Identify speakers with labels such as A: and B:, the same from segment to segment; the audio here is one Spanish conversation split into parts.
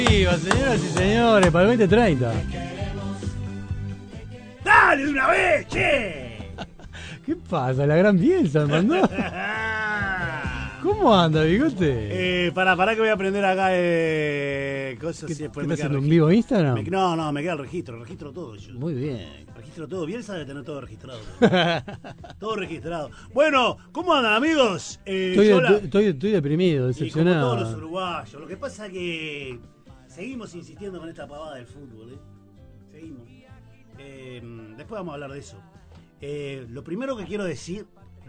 A: Viva, señoras y señores, para el 2030.
B: ¡Dale de una vez, che!
A: ¿Qué pasa? La gran Bielsa me mandó. ¿Cómo anda, bigote?
B: Pará que voy a aprender acá cosas
A: ¿Qué,
B: y después
A: ¿qué
B: me
A: estás
B: queda
A: haciendo
B: el
A: en vivo Instagram?
B: No, me queda el registro todo yo.
A: Muy bien.
B: Registro todo, Bielsa debe tener todo registrado. Todo registrado. Bueno, ¿cómo andan, amigos?
A: Estoy deprimido,
B: y como
A: decepcionado.
B: todos los uruguayos. Lo que pasa es que seguimos insistiendo con esta pavada del fútbol, Seguimos. Después vamos a hablar de eso. Lo primero que quiero decir,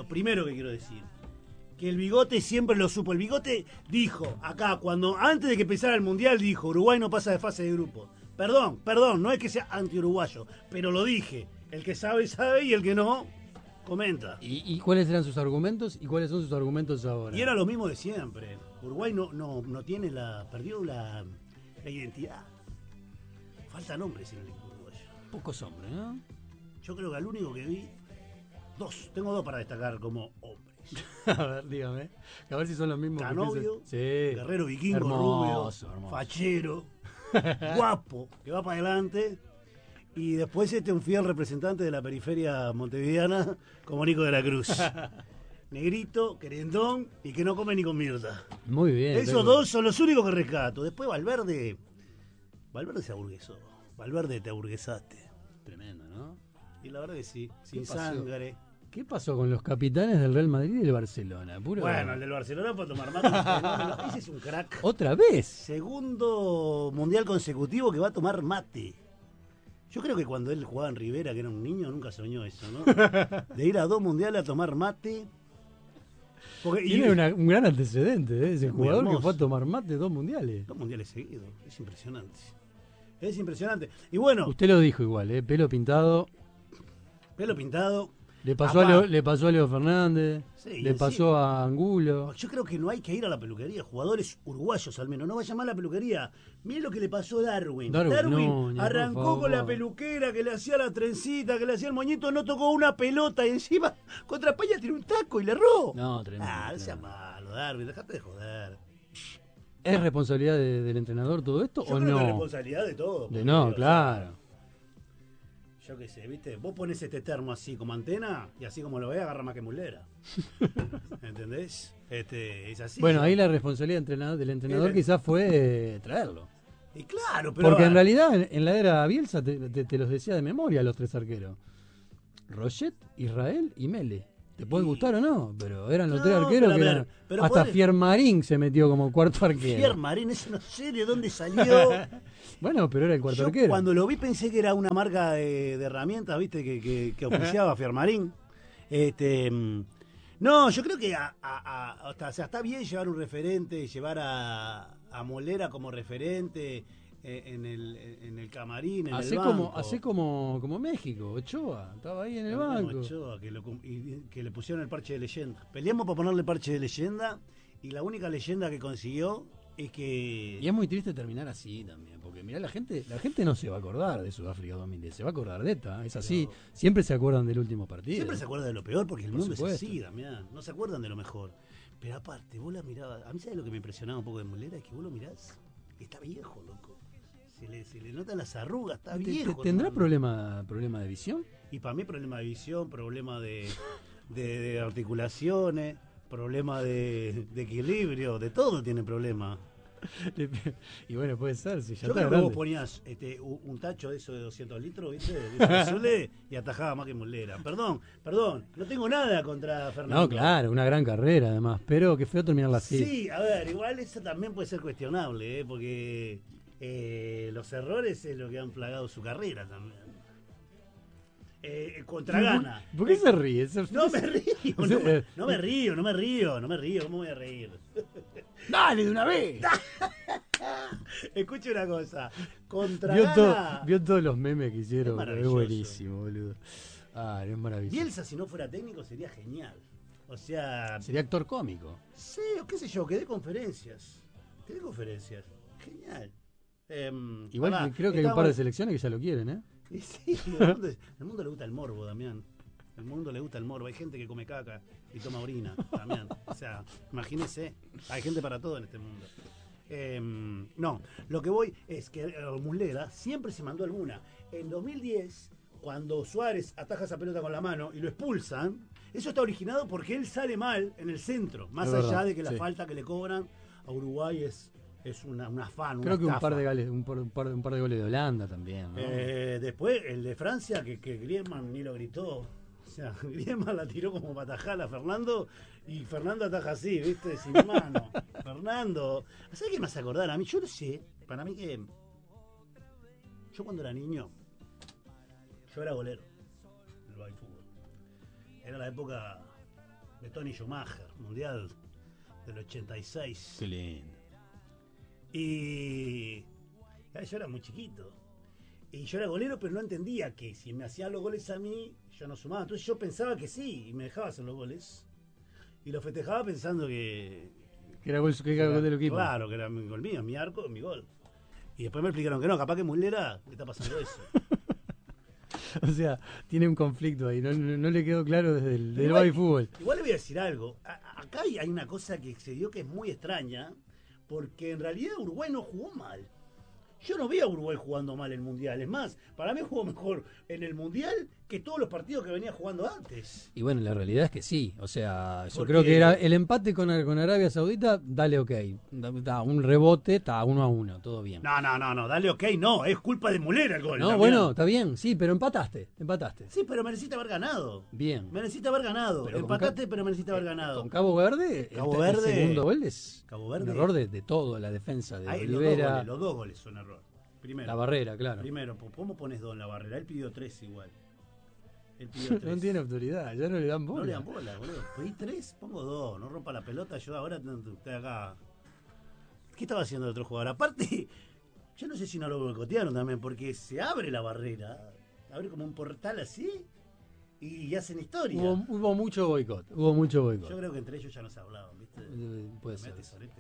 B: que el Bigote siempre lo supo. El Bigote dijo acá, antes de que empezara el Mundial, dijo, Uruguay no pasa de fase de grupo. Perdón, no es que sea anti-uruguayo, pero lo dije. El que sabe, sabe, y el que no, comenta.
A: ¿Y cuáles eran sus argumentos y cuáles son sus argumentos ahora?
B: Y era lo mismo de siempre. Uruguay no tiene perdió la identidad. Faltan hombres en el equipo uruguayo.
A: Pocos hombres, ¿no?
B: Yo creo que al único que vi, tengo dos para destacar como hombres.
A: A ver, dígame. A ver si son los mismos.
B: Canovio,
A: Sí.
B: guerrero vikingo,
A: hermoso.
B: fachero, guapo, que va para adelante. Y después un fiel representante de la periferia montevideana, como Nico de la Cruz. Negrito, querendón y que no come ni con mierda.
A: Muy bien.
B: Esos dos son los únicos que rescato. Después Valverde se aburguesó. Valverde te aburguesaste.
A: Tremendo, ¿no?
B: Y la verdad que sí, sin sangre.
A: ¿Qué pasó con los capitanes del Real Madrid y del Barcelona?
B: Bueno, el del Barcelona fue a tomar mate. Ese es un crack.
A: ¿Otra vez?
B: Segundo mundial consecutivo que va a tomar mate. Yo creo que cuando él jugaba en Rivera, que era un niño, nunca soñó eso, ¿no? De ir a 2 mundiales a tomar mate.
A: Tiene un gran antecedente, ese jugador que fue a tomar mate 2 mundiales.
B: 2 mundiales seguidos. Es impresionante. Es impresionante. Y bueno.
A: Usted lo dijo igual, pelo pintado.
B: Pelo pintado.
A: Le pasó a Leo Fernández,
B: sí,
A: le pasó a Angulo.
B: Yo creo que no hay que ir a la peluquería, jugadores uruguayos al menos, no vaya más a la peluquería. Mire lo que le pasó a Darwin.
A: No,
B: arrancó con la peluquera, que le hacía la trencita, que le hacía el moñito, no tocó una pelota y encima contra España tiene un taco y le erró.
A: No, tremendo.
B: No sea malo, Darwin, dejate de joder.
A: ¿Es responsabilidad del entrenador todo esto
B: Yo
A: o
B: creo
A: no?
B: Que es responsabilidad de todo.
A: Claro.
B: Yo qué sé, ¿viste? Vos pones este termo así como antena y así como lo ves, agarra más que mulera. ¿Entendés? Es así.
A: Bueno, ahí la responsabilidad del entrenador quizás fue traerlo.
B: Y claro, pero...
A: Porque en realidad en la era Bielsa te los decía de memoria los 3 arqueros. Rochet, Israel y Mele. Te pueden gustar o no, pero eran los 3 arqueros que eran... Hasta Fiermarín se metió como cuarto arquero.
B: Fiermarín, ese no sé de dónde salió.
A: Bueno, pero era el cuarto arquero.
B: Cuando lo vi pensé que era una marca de herramientas, ¿viste? Que oficiaba Fiermarín. No, yo creo que está bien llevar un referente, llevar a Molera como referente en el camarín, en el banco.
A: Hacé como México, Ochoa, estaba ahí en el banco.
B: Ochoa, que le pusieron el parche de leyenda. Peleamos para ponerle parche de leyenda y la única leyenda que consiguió es que...
A: Y es muy triste terminar así también, porque mirá, la gente no se va a acordar de Sudáfrica 2010, se va a acordar de esta, es así, siempre se acuerdan del último partido.
B: Siempre se acuerdan de lo peor, porque el mundo es así, Damián, no se acuerdan de lo mejor. Pero aparte, vos la mirabas, a mí ¿sabes lo que me impresionaba un poco de Molera? Es que vos lo mirás, está viejo, loco. Se le notan las arrugas, está viejo.
A: ¿Tendrá problema de visión?
B: Y para mí problema de visión, problema de articulaciones, problema de equilibrio, de todo tiene problema.
A: Y bueno, puede ser, si ya
B: yo
A: está
B: creo
A: grande.
B: Que vos ponías un tacho de eso de 200 litros, ¿viste? De azules, y atajaba más que Molera. Perdón, no tengo nada contra Fernando.
A: No, claro, una gran carrera además, pero qué feo terminarla así.
B: Sí, a ver, igual eso también puede ser cuestionable, porque los errores es lo que han plagado su carrera también. Contra Ghana.
A: ¿Por qué se ríe?
B: No me río, no me río, ¿cómo voy a reír?
A: ¡Dale de una vez!
B: Escuche una cosa, contra Ghana...
A: Vio todos los memes que hicieron,
B: es
A: buenísimo, boludo. Es maravilloso.
B: Bielsa, si no fuera técnico, sería genial. O sea...
A: Sería actor cómico.
B: Sí, o qué sé yo, que dé conferencias. Genial.
A: Igual creo que hay un par de selecciones que ya lo quieren, ¿eh?
B: Sí, el mundo le gusta el morbo, Damián. El mundo le gusta el morbo. Hay gente que come caca y toma orina, Damián. O sea, imagínese, hay gente para todo en este mundo. No, lo que voy es que Muslera siempre se mandó alguna. En 2010, cuando Suárez ataja esa pelota con la mano y lo expulsan, eso está originado porque él sale mal en el centro, más allá de que la falta que le cobran a Uruguay es un afán.
A: Creo que un par de goles de Holanda también, ¿no?
B: Después, el de Francia, que Griezmann ni lo gritó. O sea, Griezmann la tiró como para atajar a Fernando y Fernando ataja así, ¿viste? Sin mano. Fernando. ¿Sabes qué me hace acordar? A mí, yo no sé, para mí que. Yo cuando era niño, yo era golero del baby fútbol. Era la época de Tony Schumacher, mundial del 86.
A: Qué lindo.
B: Y yo era muy chiquito. Y yo era golero, pero no entendía que si me hacían los goles a mí, yo no sumaba. Entonces yo pensaba que sí, y me dejaba hacer los goles. Y lo festejaba pensando que
A: era gol del equipo.
B: Claro, que era mi gol mío, mi arco, mi gol. Y después me explicaron que no, capaz que Muslera le está pasando eso.
A: O sea, tiene un conflicto ahí, no le quedó claro desde el baby fútbol.
B: Igual le voy a decir algo. Acá hay una cosa que se dio que es muy extraña, porque en realidad Uruguay no jugó mal. Yo no veo a Uruguay jugando mal el Mundial. Es más, para mí jugó mejor en el Mundial que todos los partidos que venía jugando antes.
A: Y bueno, la realidad es que sí. O sea, yo creo que era el empate con Arabia Saudita, dale ok. Da un rebote, está 1-1, todo bien.
B: No, dale ok, no. Es culpa de Muslera el gol.
A: No, también. Bueno, está bien, sí, pero empataste.
B: Sí, pero mereciste haber ganado.
A: Bien.
B: Mereciste haber ganado. Pero empataste, pero mereciste haber ganado.
A: Con Cabo Verde, el segundo gol es un error de todo, la defensa de Olivera.
B: Los dos goles son error. Primero.
A: La barrera, claro.
B: Primero, ¿cómo pones 2 en la barrera? Él pidió 3 igual. Él pidió 3.
A: No tiene autoridad, ya no le dan bola.
B: No le dan bola, boludo. Pedí 3, pongo 2. No rompa la pelota, yo ahora estoy acá. ¿Qué estaba haciendo el otro jugador? Aparte, yo no sé si no lo boicotearon también, porque se abre la barrera. Abre como un portal así y hacen historia.
A: Hubo mucho boicot. Yo
B: creo que entre ellos ya no se hablaban, ¿viste?
A: Puede ser.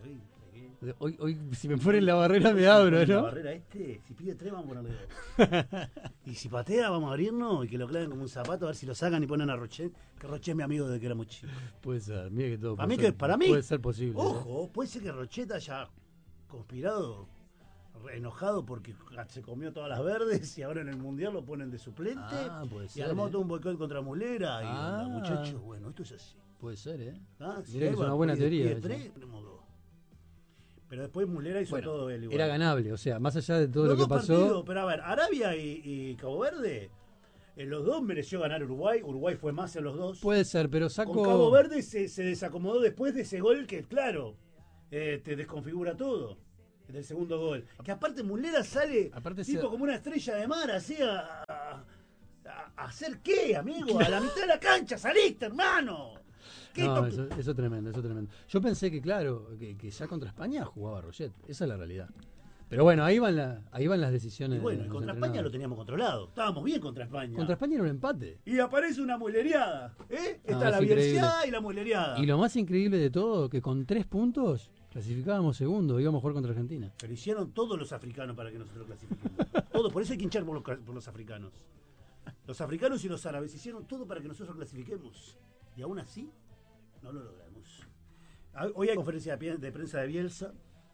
B: Hoy,
A: si me ponen la barrera me abro, ¿no?
B: La barrera si pide 3 vamos a ponerle 2. Y si patea vamos a abrirnos y que lo claven como un zapato, a ver si lo sacan y ponen a Rochet, que Rochet es mi amigo desde que era muy chico.
A: Puede ser, mira que todo
B: para mí
A: puede ser posible.
B: Ojo, puede ser que Rochet haya conspirado, enojado porque se comió todas las verdes y ahora en el Mundial lo ponen de suplente.
A: Puede ser,
B: y armó todo un boicot contra Muslera y muchachos, bueno, esto es así.
A: Puede ser,
B: Si
A: mira que es una buena teoría.
B: Tenemos 2. Pero después Muslera hizo todo él igual.
A: Era ganable, o sea, más allá de todo lo que pasó.
B: Partidos, pero a ver, Arabia y Cabo Verde, en los dos mereció ganar Uruguay. Uruguay fue más en los dos.
A: Puede ser, pero sacó.
B: Con Cabo Verde se desacomodó después de ese gol que, claro, te desconfigura todo. Del segundo gol. Que aparte Muslera sale como una estrella de mar, así a hacer qué, amigo, a la mitad de la cancha, saliste, hermano.
A: No, eso tremendo. Yo pensé que, claro, que ya contra España jugaba Rochet. Esa es la realidad. Pero bueno, ahí van las decisiones.
B: Y bueno, y contra España lo teníamos controlado. Estábamos bien contra España.
A: Contra España era un empate.
B: Y aparece una mulereada. Está la bielseada y la mulereada.
A: Y lo más increíble de todo, que con 3 puntos clasificábamos segundo. Íbamos a jugar contra Argentina.
B: Pero hicieron todos los africanos para que nosotros clasifiquemos. Todo, por eso hay que hinchar por los africanos. Los africanos y los árabes hicieron todo para que nosotros clasifiquemos. Y aún así no lo logramos. Hoy hay conferencia de prensa de Bielsa.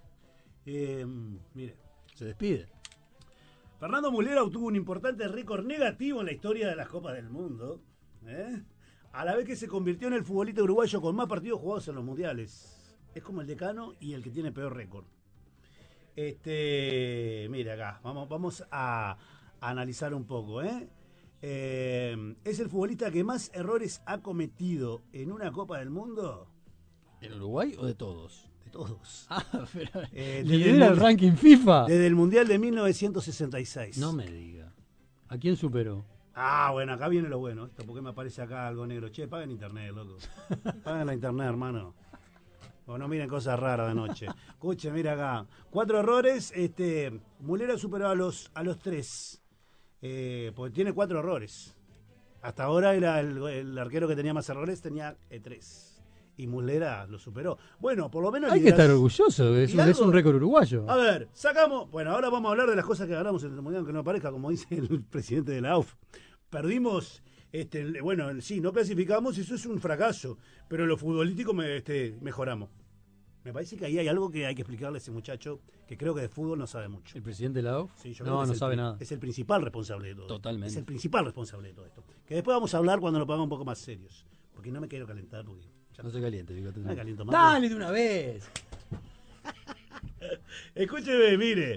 B: Mire,
A: se despide.
B: Fernando Muslera obtuvo un importante récord negativo en la historia de las Copas del Mundo, a la vez que se convirtió en el futbolista uruguayo con más partidos jugados en los mundiales. Es como el decano y el que tiene peor récord. Mire acá, vamos a analizar un poco, es el futbolista que más errores ha cometido en una Copa del Mundo.
A: ¿En Uruguay o de todos?
B: De todos.
A: Pero lidera el ranking FIFA.
B: Desde el Mundial de 1966.
A: No me diga. ¿A quién superó?
B: Bueno, acá viene lo bueno. ¿Por qué me aparece acá algo negro? Che, paguen internet, loco. Paguen la internet, hermano. O no miren cosas raras de noche. Escuche, mira acá. 4 errores. Muslera superó a los 3. Porque tiene 4 errores. Hasta ahora era el arquero que tenía más errores, tenía 3. Y Muslera lo superó. Bueno, por lo menos...
A: Hay que estar orgulloso, es un récord uruguayo.
B: A ver, sacamos... Bueno, ahora vamos a hablar de las cosas que ganamos en el Mundial, aunque no aparezca, como dice el presidente de la AUF. Perdimos... sí, no clasificamos, eso es un fracaso. Pero en lo futbolístico mejoramos. Me parece que ahí hay algo que hay que explicarle a ese muchacho, que creo que de fútbol no sabe mucho.
A: ¿El presidente de la AUF?
B: Sí, yo creo que
A: no sabe nada.
B: Es el principal responsable de todo.
A: Totalmente.
B: Es el principal responsable de todo esto. Que después vamos a hablar cuando lo pongamos un poco más serios. Porque no me quiero calentar. Porque
A: no se caliente, Bigote.
B: No me caliento más.
A: Dale de una vez.
B: Escúcheme, mire.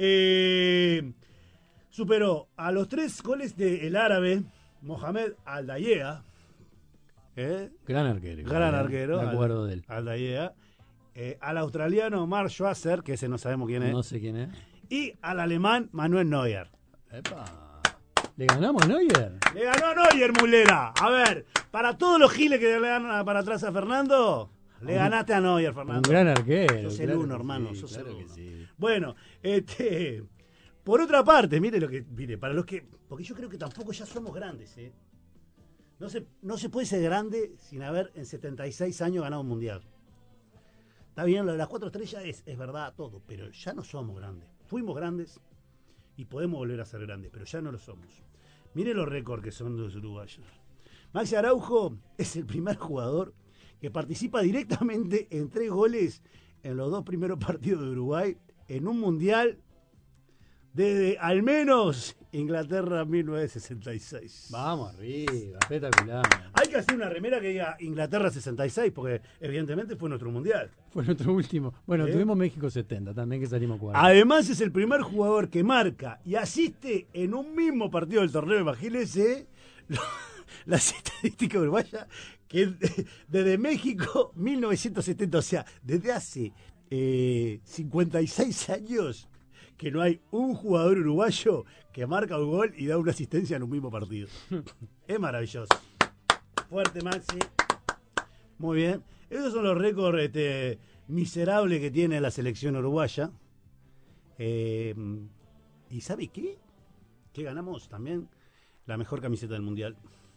B: Superó a los 3 goles del árabe Mohamed Al-Dayea.
A: Gran arquero.
B: Gran arquero.
A: Me acuerdo de él.
B: Al-Dayea. Al australiano Mark Schwarzer, que ese no sabemos quién es.
A: No sé quién es.
B: Y al alemán Manuel Neuer.
A: ¡Epa! ¿Le ganamos a Neuer?
B: Le ganó a Neuer, mulera. A ver, para todos los giles que le dan para atrás a Fernando, le ganaste a Neuer, Fernando.
A: Un gran arquero.
B: Sos el uno, hermano.
A: Sí,
B: sos
A: claro
B: el
A: que
B: uno.
A: sí.
B: Bueno, por otra parte, mire, para los que, porque yo creo que tampoco ya somos grandes, No se puede ser grande sin haber en 76 años ganado un mundial. Está bien, lo de las 4 estrellas es verdad todo, pero ya no somos grandes. Fuimos grandes y podemos volver a ser grandes, pero ya no lo somos. Mire los récords que son los uruguayos. Maxi Araujo es el primer jugador que participa directamente en 3 goles en los 2 primeros partidos de Uruguay en un mundial desde al menos Inglaterra 1966.
A: Vamos arriba, espectacular.
B: Hay que hacer una remera que diga Inglaterra 66, porque evidentemente fue nuestro mundial.
A: Fue nuestro último. Bueno, tuvimos México 70 también, que salimos 40.
B: Además es el primer jugador que marca y asiste en un mismo partido del torneo. Imagínense las estadísticas uruguayas, que desde México 1970, o sea, desde hace 56 años que no hay un jugador uruguayo que marca un gol y da una asistencia en un mismo partido. Es maravilloso. Fuerte, Maxi. Muy bien. Esos son los récords miserables que tiene la selección uruguaya. ¿Y sabe qué? Que ganamos también la mejor camiseta del mundial.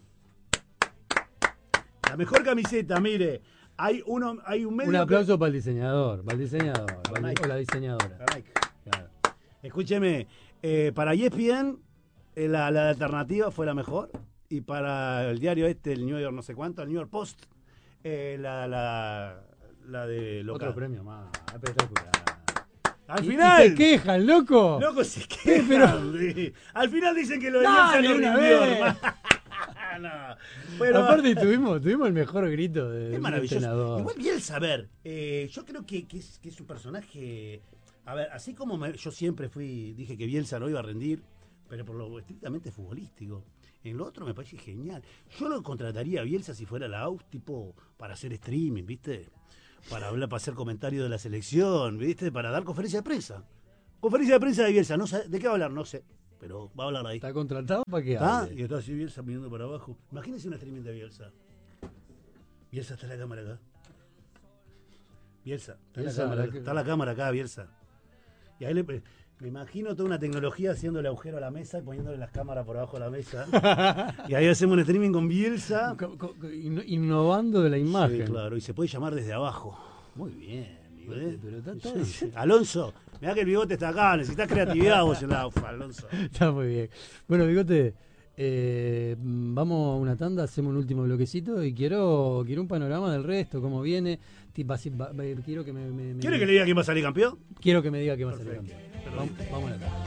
B: La mejor camiseta, mire. Hay un medio.
A: Un aplauso para el diseñador. Para el diseñador. O la diseñadora.
B: Claro. Escúcheme, para ESPN la alternativa fue la mejor, y para el diario el New York no sé cuánto, el New York Post, la de local.
A: Otro premio más, espectacular.
B: Al final.
A: ¿Y se quejan, loco?
B: Loco, se quejan.
A: Pero...
B: Al final dicen que lo de Bielsa no rindió. No. Pero,
A: aparte tuvimos el mejor grito de
B: es maravilloso.
A: Entrenador.
B: Igual Bielsa, a ver, yo creo que es un personaje. A ver, así como yo siempre dije que Bielsa no iba a rendir, pero por lo estrictamente futbolístico. En lo otro me parece genial. Yo lo contrataría a Bielsa si fuera la AUF, tipo, para hacer streaming, ¿viste? Para hablar, para hacer comentarios de la selección, ¿viste? Para dar conferencia de prensa. Conferencia de prensa de Bielsa, no sé, ¿de qué va a hablar? No sé, pero va a hablar ahí.
A: ¿Está contratado para qué hable?
B: Y está así Bielsa mirando para abajo. Imagínense un streaming de Bielsa. Bielsa, está la cámara acá. Bielsa, está la cámara acá, Bielsa. Y ahí me imagino toda una tecnología haciéndole agujero a la mesa y poniéndole las cámaras por abajo de la mesa. Y ahí hacemos un streaming con Bielsa.
A: Innovando de la imagen.
B: Sí, claro, y se puede llamar desde abajo.
A: Muy bien, Bigote, pero está todo...
B: Sí. Alonso, mirá que el Bigote está acá, necesitas creatividad vos en la AUF, Alonso.
A: Está muy bien. Bueno, Bigote, vamos a una tanda, hacemos un último bloquecito y quiero un panorama del resto, cómo viene. Quiero que
B: ¿Quiere que le diga quién va a salir campeón?
A: Quiero que me diga quién va a salir campeón. Vamos a la tanda.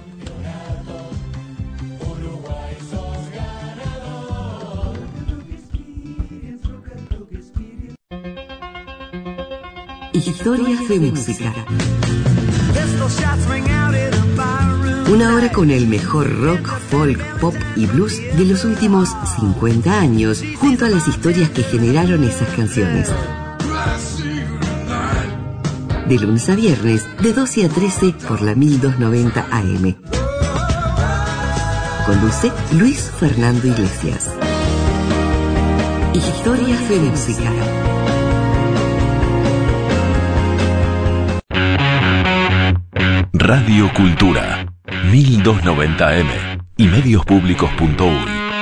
C: Historias de música. Una hora con el mejor rock, folk, pop y blues de los últimos 50 años, junto a las historias que generaron esas canciones. De lunes a viernes, de 12 a 13 por la 1290 AM. Conduce Luis Fernando Iglesias. Historias de música.
D: Radio Cultura 1290 AM y mediospublicos.uy.